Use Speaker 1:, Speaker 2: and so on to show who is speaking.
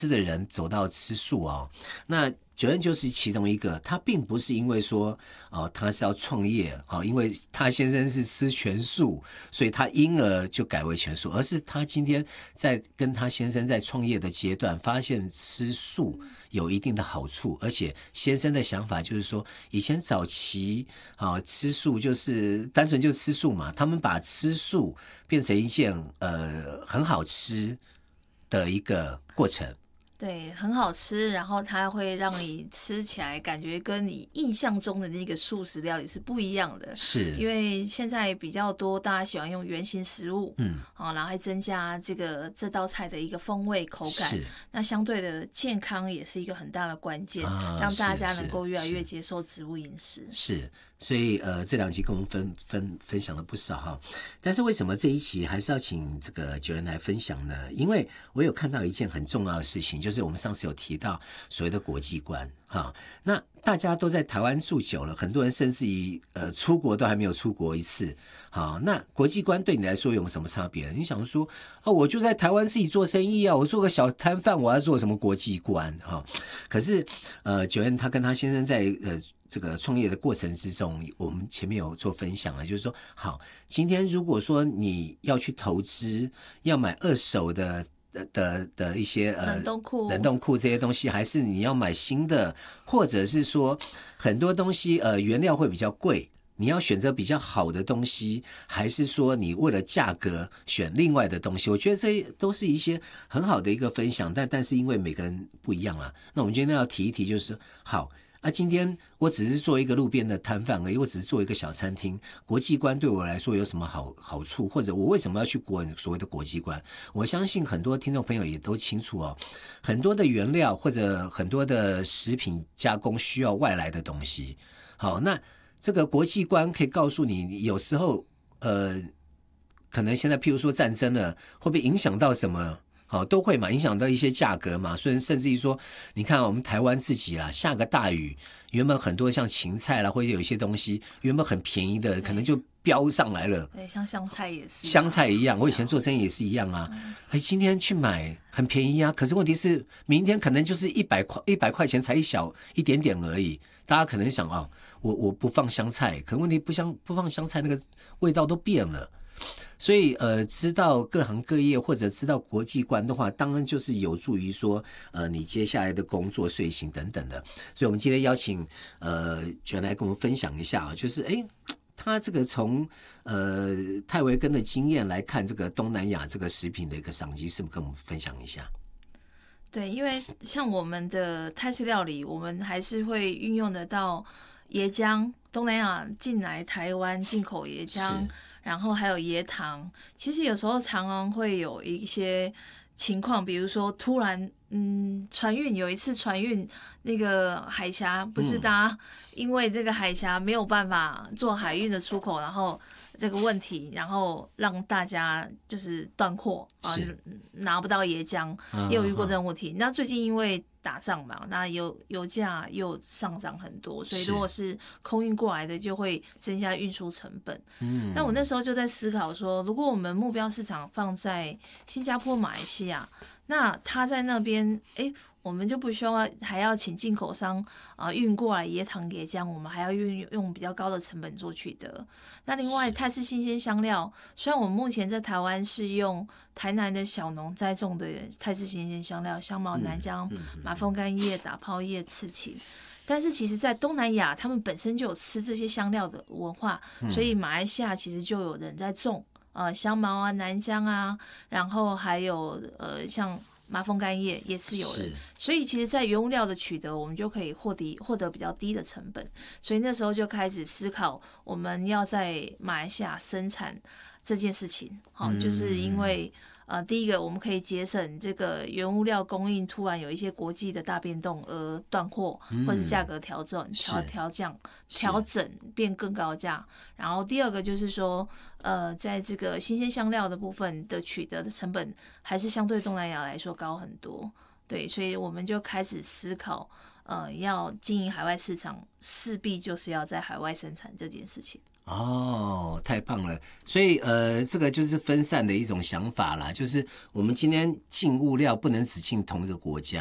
Speaker 1: 的人走到吃素哦，那九恩就是其中一个。他并不是因为说他是要创业因为他先生是吃全素，所以他因而就改为全素，而是他今天在跟他先生在创业的阶段，发现吃素有一定的好处，而且先生的想法就是说，以前早期吃素就是单纯就吃素嘛，他们把吃素变成一件很好吃的一个过程。
Speaker 2: 对，很好吃，然后它会让你吃起来感觉跟你印象中的那个素食料理是不一样的。
Speaker 1: 是，
Speaker 2: 因为现在比较多大家喜欢用原型食物，然后会增加这道菜的一个风味口感。那相对的健康也是一个很大的关键，让大家能够越来越接受植物饮食。
Speaker 1: 是。所以这2集跟我们分享了不少哈，但是为什么这一期还是要请这个九恩来分享呢？因为我有看到一件很重要的事情，就是我们上次有提到所谓的国际观哈。那大家都在台湾住久了，很多人甚至于出国都还没有出国一次。好，那国际观对你来说有什么差别？你想说我就在台湾自己做生意啊，我做个小摊贩，我要做什么国际观哈？可是九恩他跟他先生在这个创业的过程之中，我们前面有做分享了，就是说，好，今天如果说你要去投资，要买2手的一些
Speaker 2: 冷
Speaker 1: 冻库这些东西，还是你要买新的，或者是说很多东西原料会比较贵，你要选择比较好的东西，还是说你为了价格选另外的东西？我觉得这都是一些很好的一个分享，但是因为每个人不一样啊，那我们今天要提一提，就是好。今天我只是做一个路边的摊贩而已，我只是做一个小餐厅，国际观对我来说有什么好处，或者我为什么要去所谓的国际观？我相信很多听众朋友也都清楚哦，很多的原料或者很多的食品加工需要外来的东西。好，那这个国际观可以告诉你，有时候可能现在譬如说战争了，会不会影响到什么？好，都会嘛，影响到一些价格嘛，甚至于说，你看我们台湾自己啦，下个大雨，原本很多像芹菜啦，或者有一些东西原本很便宜的，可能就飙上来了。
Speaker 2: 对，像香菜也是，
Speaker 1: 香菜一样，我以前做生意也是一样啊。今天去买很便宜啊，可是问题是明天可能就是100块钱才一点点而已。大家可能想我不放香菜，可问题不放香菜，那个味道都变了。所以知道各行各业或者知道国际观的话，当然就是有助于说你接下来的工作、睡醒等等的。所以我们今天邀请卷来跟我们分享一下就是他这个从泰维根的经验来看，这个东南亚这个食品的一个商机，是不是跟我们分享一下？
Speaker 2: 对，因为像我们的泰式料理，我们还是会运用得到椰浆，东南亚进来台湾进口椰浆。然后还有椰糖，其实有时候常常会有一些情况，比如说突然船运，有一次船运那个海峡，不是大家因为这个海峡没有办法做海运的出口，然后这个问题，然后让大家就是断货拿不到椰浆，也有遇过这种问题。那最近因为打仗嘛，那油价又上涨很多，所以如果是空运过来的，就会增加运输成本。那我那时候就在思考说，如果我们目标市场放在新加坡、马来西亚，那他在那边，我们就不需要还要请进口商运过来椰糖椰浆，我们还要用比较高的成本做取得。那另外泰式新鲜香料，虽然我们目前在台湾是用台南的小农栽种的泰式新鲜香料，香茅、南姜、马蜂干叶、打泡叶、刺芹。但是其实在东南亚他们本身就有吃这些香料的文化，所以马来西亚其实就有人在种香茅啊、南姜啊，然后还有像麻风干叶也是有人，所以其实在原物料的取得，我们就可以获得比较低的成本，所以那时候就开始思考我们要在马来西亚生产这件事情。就是因为第一个我们可以节省这个原物料供应突然有一些国际的大变动而断货，或者价格调整变更高价。然后第二个就是说在这个新鲜香料的部分的取得的成本还是相对东南亚来说高很多。对，所以我们就开始思考要经营海外市场，势必就是要在海外生产这件事情。
Speaker 1: 哦，太棒了！所以这个就是分散的一种想法啦，就是我们今天进物料不能只进同一个国家。